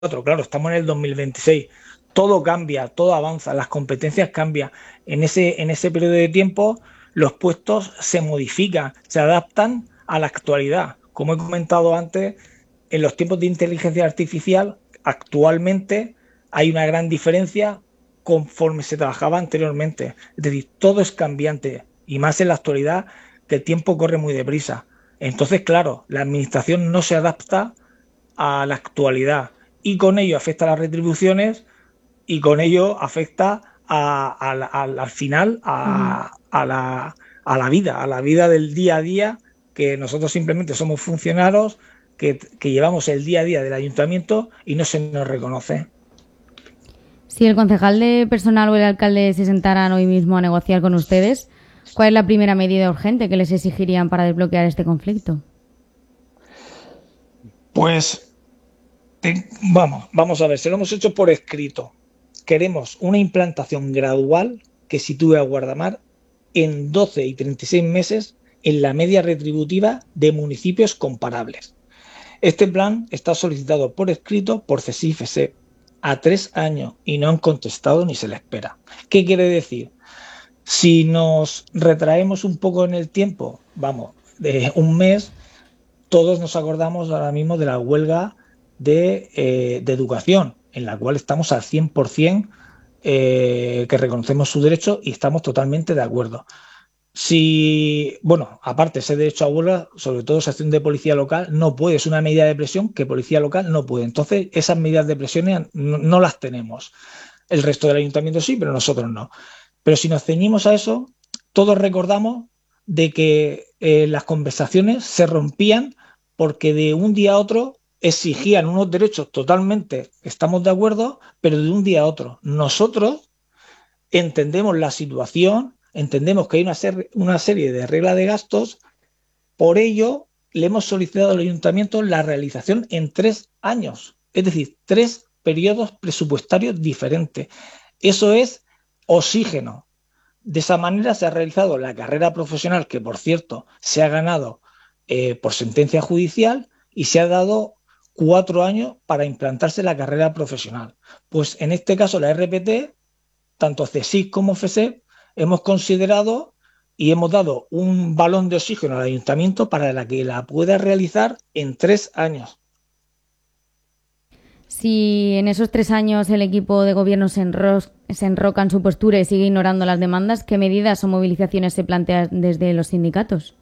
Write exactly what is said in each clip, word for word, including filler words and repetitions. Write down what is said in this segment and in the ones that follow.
claro, estamos en el dos mil veintiséis, todo cambia, todo avanza, las competencias cambian. En ese, en ese periodo de tiempo, los puestos se modifican, se adaptan a la actualidad. Como he comentado antes, en los tiempos de inteligencia artificial, actualmente hay una gran diferencia conforme se trabajaba anteriormente. Es decir, todo es cambiante y más en la actualidad que el tiempo corre muy deprisa. Entonces, claro, la administración no se adapta a la actualidad y con ello afecta a las retribuciones y con ello afecta a, a, a, al final Ujú. a, a, la, a la vida, a la vida del día a día, que nosotros simplemente somos funcionarios que, que llevamos el día a día del ayuntamiento y no se nos reconoce. Si el concejal de personal o el alcalde se sentaran hoy mismo a negociar con ustedes, ¿cuál es la primera medida urgente que les exigirían para desbloquear este conflicto? Pues te, vamos, vamos a ver, se lo hemos hecho por escrito. Queremos una implantación gradual que sitúe a Guardamar en doce y treinta y seis meses en la media retributiva de municipios comparables. Este plan está solicitado por escrito por C S I y F S E a tres años y no han contestado ni se le espera. ¿Qué quiere decir? Si nos retraemos un poco en el tiempo, vamos, de un mes, todos nos acordamos ahora mismo de la huelga de, eh, de educación, en la cual estamos al cien por ciento eh, que reconocemos su derecho y estamos totalmente de acuerdo. Si, bueno, aparte ese derecho a huelga, sobre todo esa acción de policía local, no puede, es una medida de presión que policía local no puede. Entonces, esas medidas de presión no, no las tenemos. El resto del ayuntamiento sí, pero nosotros no. Pero si nos ceñimos a eso, todos recordamos de que eh, las conversaciones se rompían porque de un día a otro exigían unos derechos totalmente, estamos de acuerdo, pero de un día a otro. Nosotros entendemos la situación, entendemos que hay una, ser, una serie de reglas de gastos, por ello le hemos solicitado al ayuntamiento la realización en tres años, es decir, tres periodos presupuestarios diferentes. Eso es oxígeno. De esa manera se ha realizado la carrera profesional, que por cierto se ha ganado eh, por sentencia judicial y se ha dado cuatro años para implantarse la carrera profesional. Pues en este caso la R P T, tanto C S I C como F S E, hemos considerado y hemos dado un balón de oxígeno al ayuntamiento para la que la pueda realizar en tres años. Si en esos tres años el equipo de gobierno se, enro- se enroca en su postura y sigue ignorando las demandas, ¿qué medidas o movilizaciones se plantean desde los sindicatos?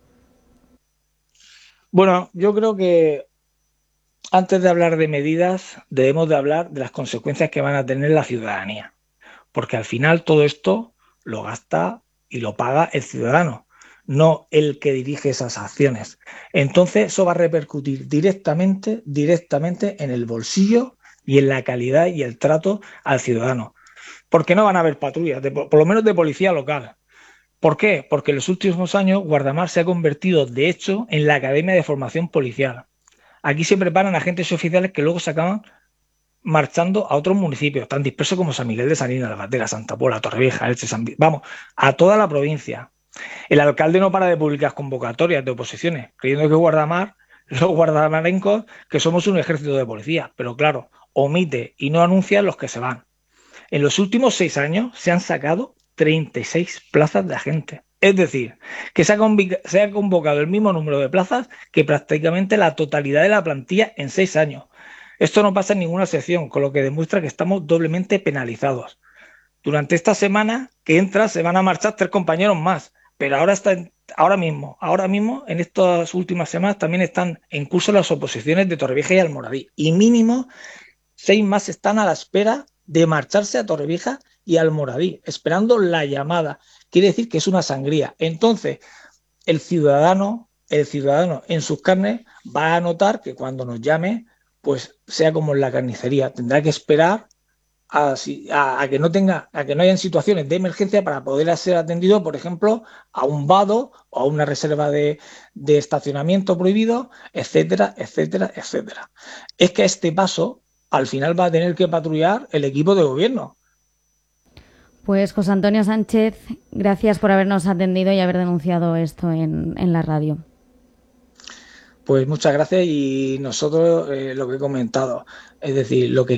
Bueno, yo creo que antes de hablar de medidas, debemos de hablar de las consecuencias que van a tener la ciudadanía, porque al final todo esto lo gasta y lo paga el ciudadano, no el que dirige esas acciones. Entonces, eso va a repercutir directamente, directamente en el bolsillo y en la calidad y el trato al ciudadano, porque no van a haber patrullas, de, por lo menos de policía local. ¿Por qué? Porque en los últimos años Guardamar se ha convertido, de hecho, en la Academia de Formación Policial. Aquí se preparan agentes oficiales que luego se acaban marchando a otros municipios, tan dispersos como San Miguel de Sanina, Albatera, Santa Pola, Torrevieja, Elche, San... vamos, a toda la provincia. El alcalde no para de publicar convocatorias de oposiciones, creyendo que Guardamar, los guardamarencos, que somos un ejército de policía, pero claro, omite y no anuncia los que se van. En los últimos seis años se han sacado treinta y seis plazas de agentes. Es decir, que se ha, se ha convocado el mismo número de plazas que prácticamente la totalidad de la plantilla en seis años. Esto no pasa en ninguna sección, con lo que demuestra que estamos doblemente penalizados. Durante esta semana que entra se van a marchar tres compañeros más, pero ahora está ahora mismo, ahora mismo en estas últimas semanas también están en curso las oposiciones de Torrevieja y Almoradí y mínimo seis más están a la espera de marcharse a Torrevieja y Almoradí, esperando la llamada. Quiere decir que es una sangría. Entonces, el ciudadano, el ciudadano en sus carnes va a notar que cuando nos llame, pues sea como en la carnicería, tendrá que esperar a, a, a, que no tenga, a que no hayan situaciones de emergencia para poder ser atendido, por ejemplo, a un vado o a una reserva de, de estacionamiento prohibido, etcétera, etcétera, etcétera. Es que a este paso, al final va a tener que patrullar el equipo de gobierno. Pues José Antonio Sánchez, gracias por habernos atendido y haber denunciado esto en, en la radio. Pues muchas gracias y nosotros eh, lo que he comentado, es decir, lo que